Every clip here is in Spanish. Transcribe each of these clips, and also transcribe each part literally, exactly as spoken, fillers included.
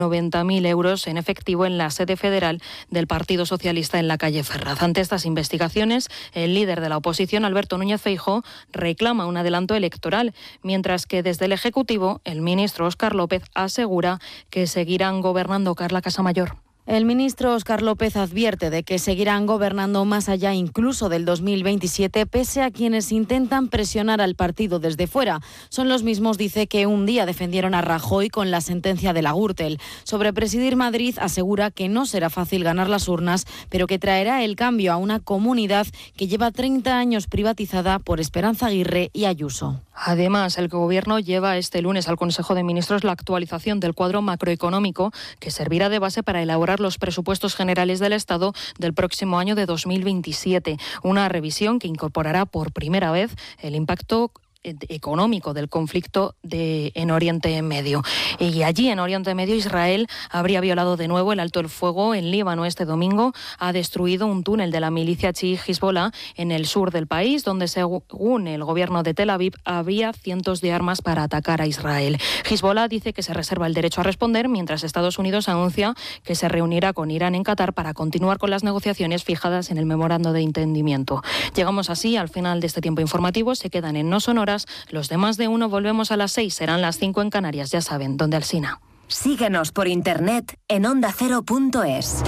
noventa mil euros en efectivo en la sede federal del Partido Socialista en la calle Ferraz. Ante estas investigaciones, el líder de la oposición, Alberto Núñez Feijóo, reclama un adelanto electoral, mientras que desde el Ejecutivo, el ministro Óscar López asegura que seguirán gobernando. Carla Casamayor. El ministro Óscar López advierte de que seguirán gobernando más allá incluso del dos mil veintisiete, pese a quienes intentan presionar al partido desde fuera. Son los mismos, dice, que un día defendieron a Rajoy con la sentencia de la Gürtel. Sobre presidir Madrid, asegura que no será fácil ganar las urnas, pero que traerá el cambio a una comunidad que lleva treinta años privatizada por Esperanza Aguirre y Ayuso. Además, el Gobierno lleva este lunes al Consejo de Ministros la actualización del cuadro macroeconómico que servirá de base para elaborar los presupuestos generales del Estado del próximo año de dos mil veintisiete. Una revisión que incorporará por primera vez el impacto económico del conflicto de, en Oriente Medio. Y allí, en Oriente Medio, Israel habría violado de nuevo el alto el fuego en Líbano. Este domingo ha destruido un túnel de la milicia chií Hezbollah en el sur del país, donde, según el gobierno de Tel Aviv, había cientos de armas para atacar a Israel. Hezbollah dice que se reserva el derecho a responder, mientras Estados Unidos anuncia que se reunirá con Irán en Qatar para continuar con las negociaciones fijadas en el memorando de entendimiento. Llegamos así al final de este tiempo informativo. Se quedan en No Sonoras. Los demás de uno volvemos a las seis, serán las cinco en Canarias, ya saben, donde Alsina. Síguenos por internet en onda cero punto es.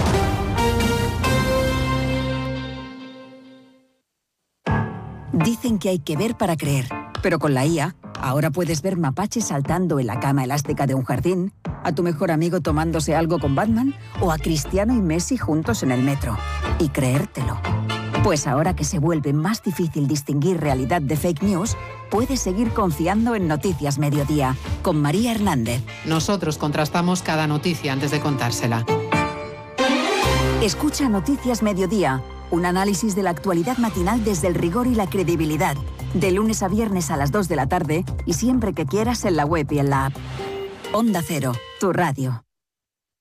Dicen que hay que ver para creer, pero con la I A, ahora puedes ver mapaches saltando en la cama elástica de un jardín, a tu mejor amigo tomándose algo con Batman o a Cristiano y Messi juntos en el metro. Y creértelo. Pues ahora que se vuelve más difícil distinguir realidad de fake news, puedes seguir confiando en Noticias Mediodía, con María Hernández. Nosotros contrastamos cada noticia antes de contársela. Escucha Noticias Mediodía, un análisis de la actualidad matinal desde el rigor y la credibilidad, de lunes a viernes a las dos de la tarde y siempre que quieras en la web y en la app. Onda Cero, tu radio.